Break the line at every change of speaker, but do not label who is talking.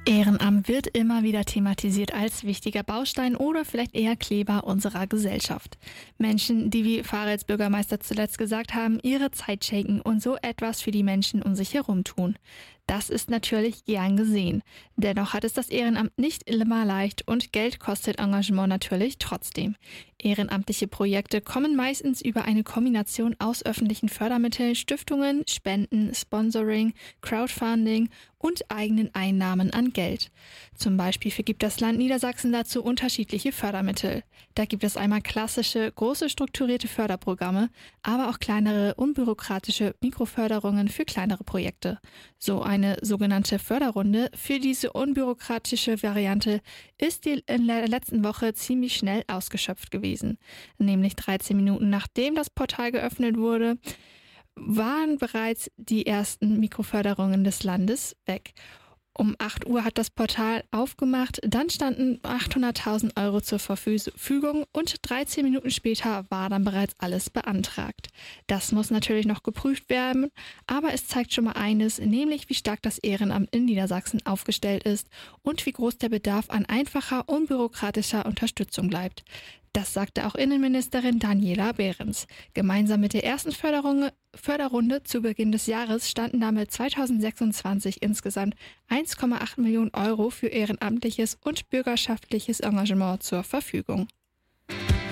Ehrenamt wird immer wieder thematisiert als wichtiger Baustein oder vielleicht eher Kleber unserer Gesellschaft. Menschen, die wie Fahreds Bürgermeister zuletzt gesagt haben, ihre Zeit schenken und so etwas für die Menschen um sich herum tun. Das ist natürlich gern gesehen. Dennoch hat es das Ehrenamt nicht immer leicht und Geld kostet Engagement natürlich trotzdem. Ehrenamtliche Projekte kommen meistens über eine Kombination aus öffentlichen Fördermitteln, Stiftungen, Spenden, Sponsoring, Crowdfunding und eigenen Einnahmen an Geld. Zum Beispiel vergibt das Land Niedersachsen dazu unterschiedliche Fördermittel. Da gibt es einmal klassische, große strukturierte Förderprogramme, aber auch kleinere, unbürokratische Mikroförderungen für kleinere Projekte. So eine sogenannte Förderrunde für diese unbürokratische Variante ist in der letzten Woche ziemlich schnell ausgeschöpft gewesen. Nämlich 13 Minuten nachdem das Portal geöffnet wurde, waren bereits die ersten Mikroförderungen des Landes weg. Um 8 Uhr hat das Portal aufgemacht, dann standen 800.000 Euro zur Verfügung und 13 Minuten später war dann bereits alles beantragt. Das muss natürlich noch geprüft werden, aber es zeigt schon mal eines, nämlich wie stark das Ehrenamt in Niedersachsen aufgestellt ist und wie groß der Bedarf an einfacher, unbürokratischer Unterstützung bleibt. Das sagte auch Innenministerin Daniela Behrens. Gemeinsam mit der ersten Förderrunde zu Beginn des Jahres standen damit 2026 insgesamt 1,8 Millionen Euro für ehrenamtliches und bürgerschaftliches Engagement zur Verfügung.